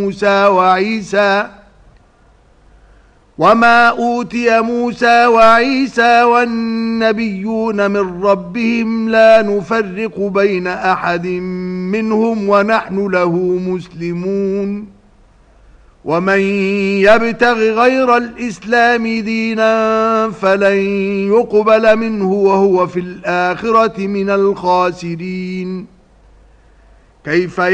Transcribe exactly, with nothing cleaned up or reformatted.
موسى وعيسى وما أوتي موسى وعيسى والنبيون من ربهم لا نفرق بين أحد منهم ونحن له مسلمون ومن يبتغ غير الإسلام دينا فلن يقبل منه وهو في الآخرة من الخاسرين. كيف